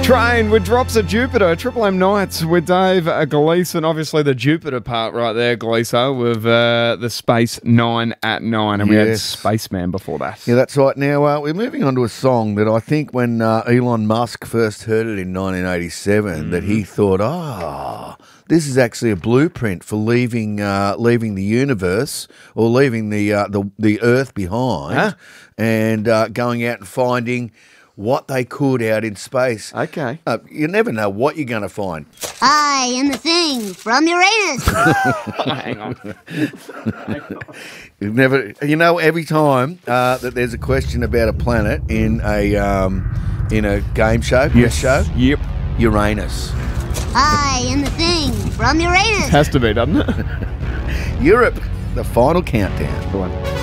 Train with Drops of Jupiter, Triple M Nights with Dave Gleeson. Obviously the Jupiter part right there, Gleeso, with the Space 9 at 9. And we had Spaceman before that. Yeah, that's right. Now, we're moving on to a song that I think when Elon Musk first heard it in 1987, that he thought, this is actually a blueprint for leaving the universe or leaving the Earth behind and going out and finding what they could out in space. Okay. You never know what you're going to find. I am the thing from Uranus. Hang on. You've never, every time that there's a question about a planet in a game show, show, Yep. Uranus. I am the thing from Uranus. Has to be, doesn't it? Europe, the final countdown. Go on.